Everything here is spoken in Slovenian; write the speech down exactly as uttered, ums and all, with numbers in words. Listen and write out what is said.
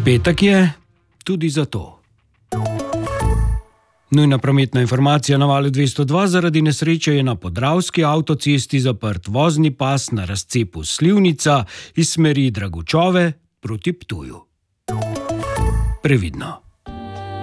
Petek je tudi zato. Nujna prometna informacija na valu dvesto dva: zaradi nesreče je na podravski avtocesti zaprt vozni pas na razcepu Slivnica iz smeri Dragučove proti Ptuju. Previdno.